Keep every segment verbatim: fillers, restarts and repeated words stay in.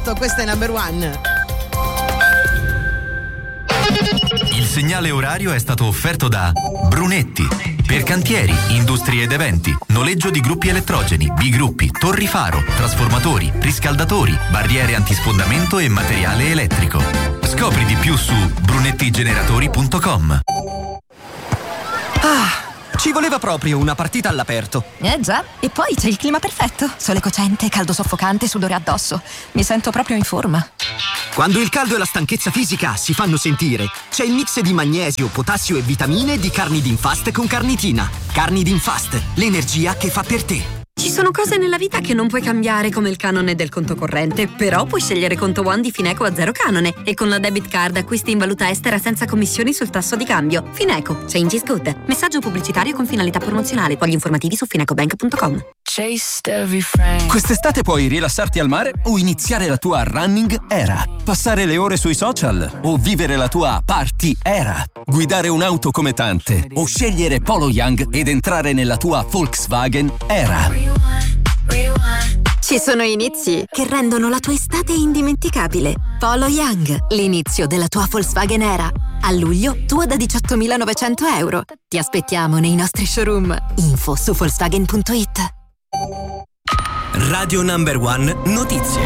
Questa è Number One. Il segnale orario è stato offerto da Brunetti. Per cantieri, industrie ed eventi, noleggio di gruppi elettrogeni, bigruppi, torri faro, trasformatori, riscaldatori, barriere antisfondamento e materiale elettrico. Scopri di più su brunettigeneratori punto com. Ah, ci voleva proprio una partita all'aperto. Eh già, e poi c'è il clima perfetto. Sole cocente, caldo soffocante, sudore addosso. Mi sento proprio in forma. Quando il caldo e la stanchezza fisica si fanno sentire, c'è il mix di magnesio, potassio e vitamine di Carnidinfast con Carnitina. Carnidinfast, l'energia che fa per te. Ci sono cose nella vita che non puoi cambiare, come il canone del conto corrente, però puoi scegliere Conto One di Fineco a zero canone e con la debit card acquisti in valuta estera senza commissioni sul tasso di cambio. Fineco, change is good. Messaggio pubblicitario con finalità promozionale. Fogli informativi su finecobank punto com. Quest'estate puoi rilassarti al mare o iniziare la tua running era, passare le ore sui social o vivere la tua party era, guidare un'auto come tante o scegliere Polo Young ed entrare nella tua Volkswagen era. Ci sono inizi che rendono la tua estate indimenticabile. Polo Young, l'inizio della tua Volkswagen era. A luglio, tua da diciottomilanovecento euro. Ti aspettiamo nei nostri showroom. Info su volkswagen punto it. Radio Number One Notizie.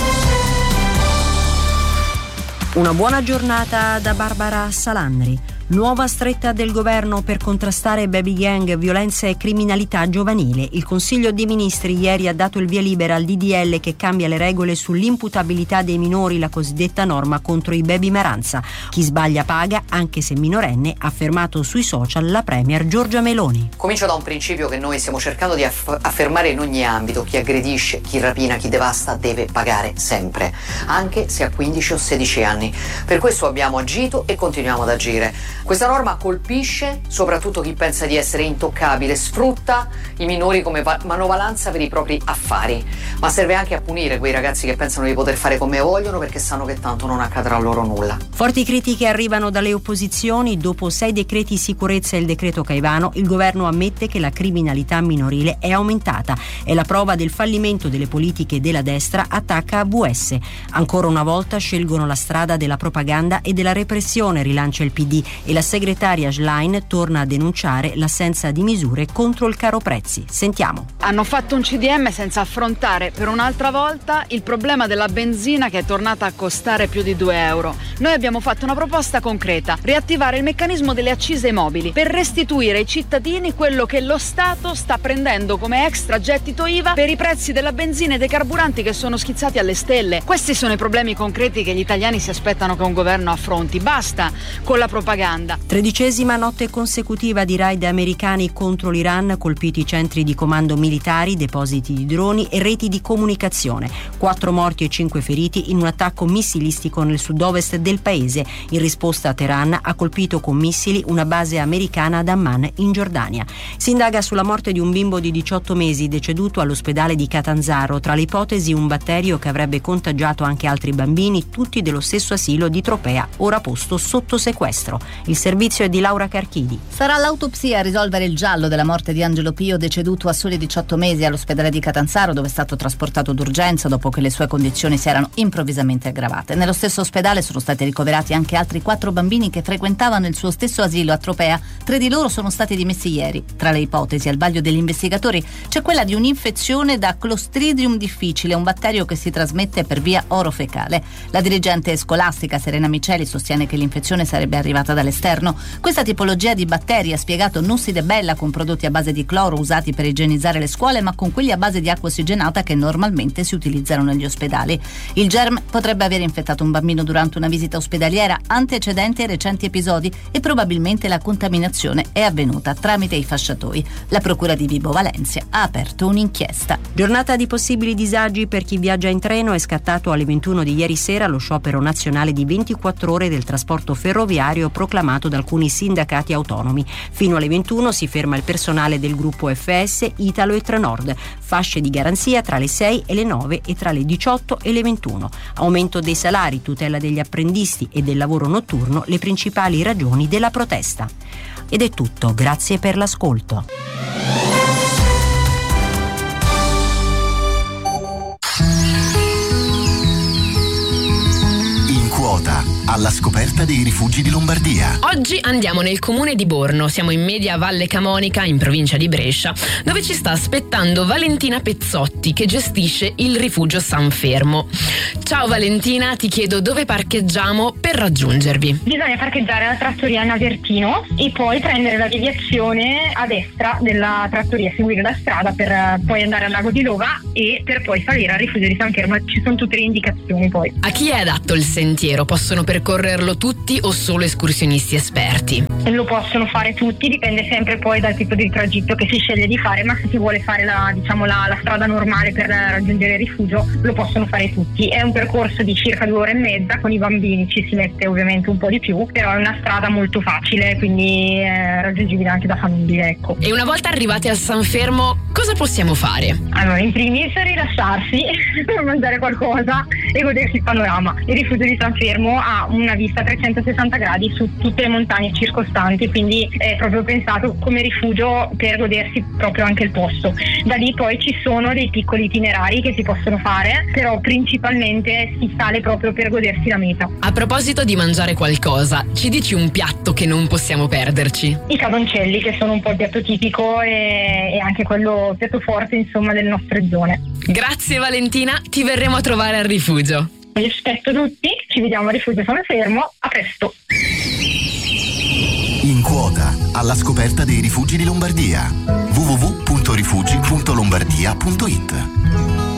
Una buona giornata da Barbara Salandri. Nuova stretta del governo per contrastare baby gang, violenza e criminalità giovanile. Il Consiglio dei Ministri ieri ha dato il via libera al D D L che cambia le regole sull'imputabilità dei minori, la cosiddetta norma contro i baby maranza. Chi sbaglia paga, anche se minorenne, ha affermato sui social la premier Giorgia Meloni. Comincio da un principio che noi stiamo cercando di aff- affermare in ogni ambito: chi aggredisce, chi rapina, chi devasta deve pagare sempre, anche se ha quindici o sedici anni. Per questo abbiamo agito e continuiamo ad agire. Questa norma colpisce soprattutto chi pensa di essere intoccabile, sfrutta i minori come va- manovalanza per i propri affari, ma serve anche a punire quei ragazzi che pensano di poter fare come vogliono perché sanno che tanto non accadrà loro nulla. Forti critiche arrivano dalle opposizioni. Dopo sei decreti sicurezza e il decreto Caivano, il governo ammette che la criminalità minorile è aumentata. È la prova del fallimento delle politiche della destra, attacca A V S. Ancora una volta scelgono la strada della propaganda e della repressione, rilancia il P D, e la segretaria Schlein torna a denunciare l'assenza di misure contro il caro prezzi. Sentiamo. Hanno fatto un C D M senza affrontare per un'altra volta il problema della benzina, che è tornata a costare più di due euro. Noi abbiamo fatto una proposta concreta: riattivare il meccanismo delle accise mobili per restituire ai cittadini quello che lo Stato sta prendendo come extra gettito I V A per i prezzi della benzina e dei carburanti che sono schizzati alle stelle. Questi sono i problemi concreti che gli italiani si aspettano che un governo affronti. Basta con la propaganda. Tredicesima notte consecutiva di raid americani contro l'Iran, colpiti centri di comando militari, depositi di droni e reti di comunicazione. Quattro morti e cinque feriti in un attacco missilistico nel sud-ovest del paese. In risposta, Teheran ha colpito con missili una base americana ad Amman, in Giordania. Si indaga sulla morte di un bimbo di diciotto mesi deceduto all'ospedale di Catanzaro. Tra le ipotesi un batterio che avrebbe contagiato anche altri bambini, tutti dello stesso asilo di Tropea, ora posto sotto sequestro. Il servizio è di Laura Carchidi. Sarà l'autopsia a risolvere il giallo della morte di Angelo Pio, deceduto a soli diciotto mesi all'ospedale di Catanzaro, dove è stato trasportato d'urgenza dopo che le sue condizioni si erano improvvisamente aggravate. Nello stesso ospedale sono stati ricoverati anche altri quattro bambini che frequentavano il suo stesso asilo a Tropea. Tre di loro sono stati dimessi ieri. Tra le ipotesi al vaglio degli investigatori c'è quella di un'infezione da Clostridium difficile, un batterio che si trasmette per via orofecale. La dirigente scolastica Serena Miceli sostiene che l'infezione sarebbe arrivata dall'esterno. Questa tipologia di batteri, ha spiegato, non si debella con prodotti a base di cloro usati per igienizzare le scuole, ma con quelli a base di acqua ossigenata che normalmente si utilizzano negli ospedali. Il germe potrebbe aver infettato un bambino durante una visita ospedaliera, antecedente ai recenti episodi, e probabilmente la contaminazione è avvenuta tramite i fasciatoi. La procura di Vibo Valentia ha aperto un'inchiesta. Giornata di possibili disagi per chi viaggia in treno. È scattato alle ventuno di ieri sera lo sciopero nazionale di ventiquattro ore del trasporto ferroviario proclamato da alcuni sindacati autonomi. Fino alle ventuno si ferma il personale del gruppo F S, Italo e Trenord. Fasce di garanzia tra le sei e le nove e tra le diciotto e le ventuno. Aumento dei salari, tutela degli apprendisti e del lavoro notturno, le principali ragioni della protesta. Ed è tutto, grazie per l'ascolto. alla scoperta dei rifugi di Lombardia. Oggi andiamo nel comune di Borno, siamo in media Valle Camonica, in provincia di Brescia, dove ci sta aspettando Valentina Pezzotti, che gestisce il rifugio San Fermo. Ciao Valentina, ti chiedo dove parcheggiamo per raggiungervi. Bisogna parcheggiare alla trattoria Navertino e poi prendere la deviazione a destra della trattoria, seguire la strada per poi andare al lago di Lova e per poi salire al rifugio di San Fermo. Ci sono tutte le indicazioni poi. A chi è adatto il sentiero? Possono percorrerlo tutti o solo escursionisti esperti? Lo possono fare tutti, dipende sempre poi dal tipo di tragitto che si sceglie di fare, ma se si vuole fare la, diciamo, la, la strada normale per raggiungere il rifugio lo possono fare tutti. È un percorso di circa due ore e mezza, con i bambini ci si mette ovviamente un po' di più, però è una strada molto facile, quindi è raggiungibile anche da famiglie, ecco. E una volta arrivati al San Fermo, cosa possiamo fare? Allora, in primis rilassarsi, mangiare qualcosa e godersi il panorama. Il rifugio di San Fermo ha una vista a trecentosessanta gradi su tutte le montagne circostanti, quindi è proprio pensato come rifugio per godersi proprio anche il posto. Da lì poi ci sono dei piccoli itinerari che si possono fare, però principalmente si sale proprio per godersi la meta. A proposito di mangiare qualcosa, ci dici un piatto che non possiamo perderci? I cadoncelli, che sono un po' il piatto tipico e, e anche quello piatto forte, insomma, delle nostre zone. Grazie Valentina, ti verremo a trovare al rifugio. Vi aspetto tutti, ci vediamo al rifugio San Fermo, a presto. In quota alla scoperta dei rifugi di Lombardia. w w w punto rifugi punto lombardia punto it